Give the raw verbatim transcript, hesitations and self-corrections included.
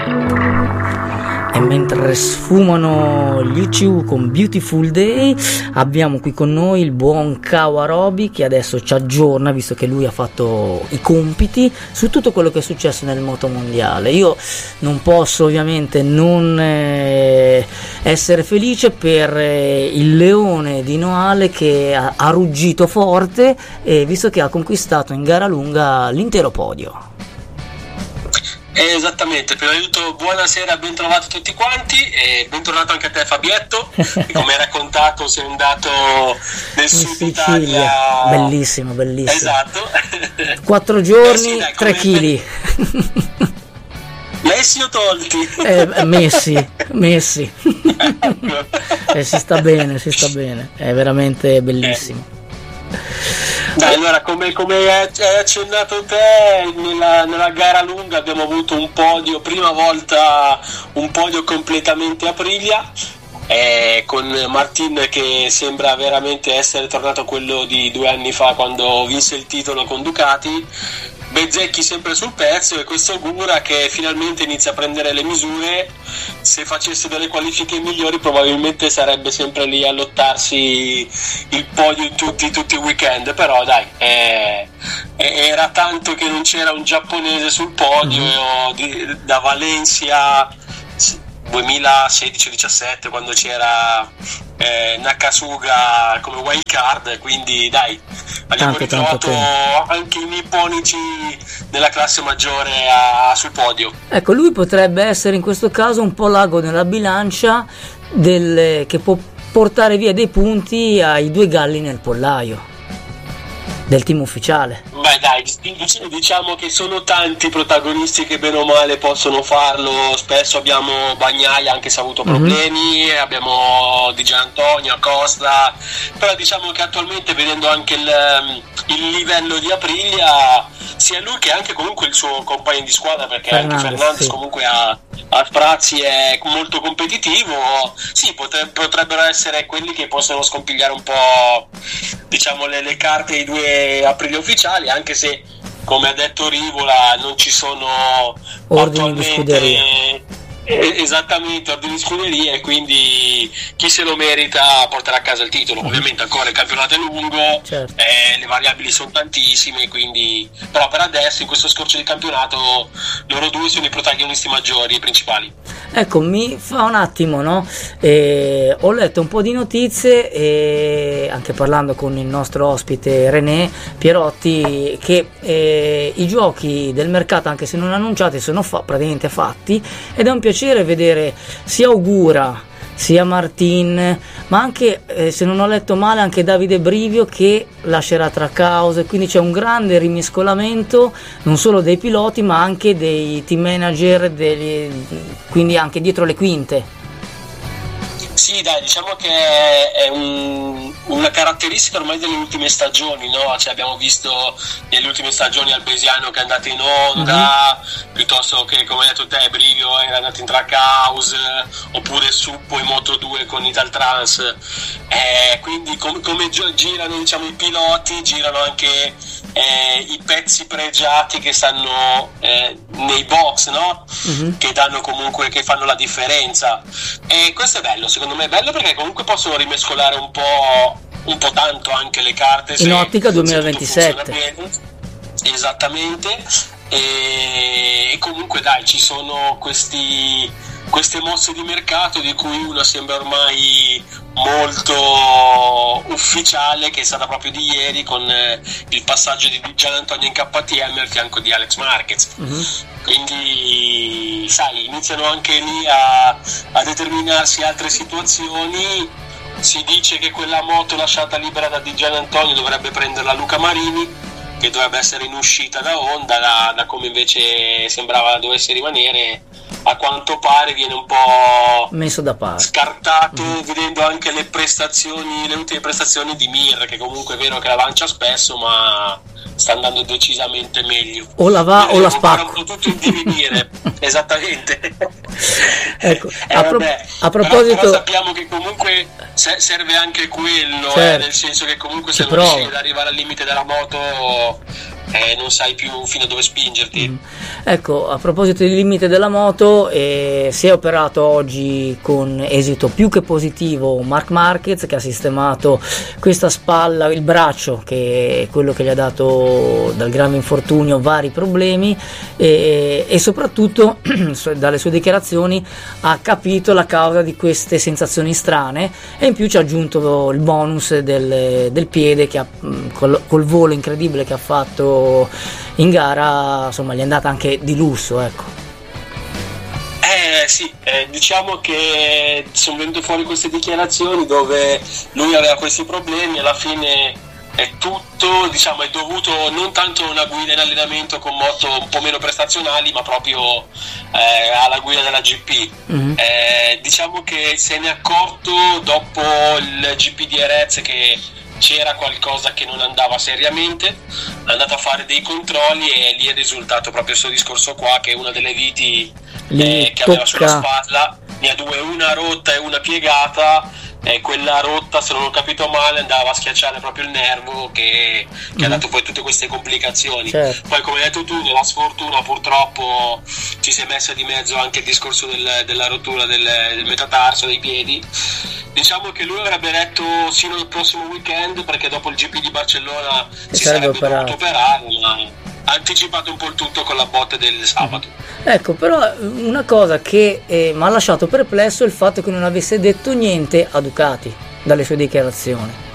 E mentre sfumano gli U C U con Beautiful Day, abbiamo qui con noi il buon Kawarobi, che adesso ci aggiorna, visto che lui ha fatto i compiti, su tutto quello che è successo nel motomondiale. Io non posso ovviamente non eh, essere felice per eh, il leone di Noale, che ha, ha ruggito forte, eh, visto che ha conquistato in gara lunga l'intero podio. Eh, esattamente, prima di tutto buonasera, ben trovati tutti quanti e bentornato anche a te Fabietto, che come hai raccontato sei andato nel in sud Sicilia, Italia. bellissimo, bellissimo. Esatto. Quattro giorni, eh sì, dai, tre chili. Messi o tolti? Eh, messi, messi. Ecco. Eh, si sta bene, si sta bene, è veramente bellissimo. Dai, allora, come, come hai accennato te, nella, nella gara lunga abbiamo avuto un podio, prima volta un podio completamente a Aprilia, eh, con Martin che sembra veramente essere tornato quello di due anni fa quando vinse il titolo con Ducati, Bezzecchi sempre sul pezzo, e questo Gura che finalmente inizia a prendere le misure. Se facesse delle qualifiche migliori probabilmente sarebbe sempre lì a lottarsi il podio in tutti, tutti i weekend, però dai, eh, era tanto che non c'era un giapponese sul podio, mm-hmm. di, da Valencia duemilasedici diciassette, quando c'era eh, Nakasuga come wild card, quindi dai, abbiamo tanto, ritrovato tanto anche i nipponici nella classe maggiore a, sul podio. Ecco, lui potrebbe essere in questo caso un po' l'ago nella bilancia del, che può portare via dei punti ai due galli nel pollaio del team ufficiale. Beh dai, diciamo che sono tanti i protagonisti che bene o male possono farlo. Spesso abbiamo Bagnaia, anche se ha avuto problemi, mm-hmm. abbiamo Di Gianantonio, Costa, però diciamo che attualmente, vedendo anche il, il livello di Aprilia, sia lui che anche comunque il suo compagno di squadra, perché Fernandez, anche Fernandez sì. comunque a, a sprazzi è molto competitivo, sì, potre, potrebbero essere quelli che possono scompigliare un po', diciamo, le, le carte dei due Aprilia ufficiali, anche se, come ha detto Rivola, non ci sono ordini di scuderia. Esattamente, ordini di scuderia, e quindi chi se lo merita porterà a casa il titolo. Ovviamente ancora il campionato è lungo, certo. eh, le variabili sono tantissime, quindi però per adesso, in questo scorcio di campionato, loro due sono i protagonisti maggiori e principali. Ecco, mi fa un attimo, no? Eh, ho letto un po' di notizie, e anche parlando con il nostro ospite René Pierotti, che eh, i giochi del mercato, anche se non annunciati, sono fa- praticamente fatti, ed è un piacere vedere sia Ogura sia Martin, ma anche, eh, se non ho letto male, anche Davide Brivio che lascerà Trackhouse, quindi c'è un grande rimescolamento non solo dei piloti ma anche dei team manager, degli, quindi anche dietro le quinte. Sì, dai, diciamo che è un, una caratteristica ormai delle ultime stagioni, no? Cioè, abbiamo visto nelle ultime stagioni Albesiano che è andato in Honda, mm-hmm. piuttosto che, come hai detto te, Brivio è andato in Trackhouse, oppure Suppo in Moto due con Italtrans. Eh, quindi com- come gi- girano, diciamo, i piloti, girano anche eh, i pezzi pregiati che stanno eh, nei box, no? Mm-hmm. Che danno comunque, che fanno la differenza. E questo è bello, secondo me è bello, perché comunque possono rimescolare un po', un po' tanto anche le carte in ottica duemilaventisette. Esattamente. E comunque dai, ci sono questi queste mosse di mercato di cui una sembra ormai molto ufficiale, che è stata proprio di ieri con il passaggio di Gianantonio in K T M al fianco di Alex Marquez. Mm-hmm. Quindi sai, iniziano anche lì a, a determinarsi altre situazioni. Si dice che quella moto lasciata libera da Di Gianantonio dovrebbe prenderla Luca Marini, che dovrebbe essere in uscita da Honda, da, da come invece sembrava dovesse rimanere. A quanto pare viene un po' messo da parte, scartato, mm-hmm. vedendo anche le prestazioni, le ultime prestazioni di Mir, che comunque è vero che la lancia spesso, ma sta andando decisamente meglio. O la va o la spacca. Un po' tutto in divenire. Esattamente. Ecco, eh, a, pro- vabbè, a proposito, però, però sappiamo che comunque serve anche quello, certo. eh, nel senso che comunque se non riesci ad arrivare al limite della moto eh, non sai più fino a dove spingerti. Mm. Ecco, a proposito del limite della moto, eh, si è operato oggi con esito più che positivo Marc Marquez, che ha sistemato questa spalla, il braccio, che è quello che gli ha dato dal grave infortunio vari problemi, e, e soprattutto dalle sue dichiarazioni ha capito la causa di queste sensazioni strane, e in più ci ha aggiunto il bonus del, del piede che ha, col, col volo incredibile che ha fatto in gara, insomma gli è andata anche di lusso, ecco. Eh sì, eh, diciamo che sono venute fuori queste dichiarazioni dove lui aveva questi problemi, alla fine è tutto, diciamo, è dovuto non tanto a una guida in allenamento con moto un po' meno prestazionali, ma proprio eh, alla guida della G P. Mm-hmm. Eh, diciamo che se ne è accorto dopo il G P di Jerez che c'era qualcosa che non andava seriamente, è andato a fare dei controlli e lì è risultato proprio questo discorso qua, che una delle viti eh, che aveva sulla spalla ne ha due, una rotta e una piegata, e quella rotta, se non ho capito male, andava a schiacciare proprio il nervo che, che mm. ha dato poi tutte queste complicazioni. Certo. Poi, come hai detto tu, nella sfortuna purtroppo ci si è messo di mezzo anche il discorso del, della rottura del, del metatarso dei piedi. Diciamo che lui avrebbe detto sino al prossimo weekend, perché dopo il G P di Barcellona e si sarebbe operato. dovuto operare, ma ha anticipato un po' il tutto con la botte del sabato. Ecco, però una cosa che eh, mi ha lasciato perplesso è il fatto che non avesse detto niente a Ducati dalle sue dichiarazioni.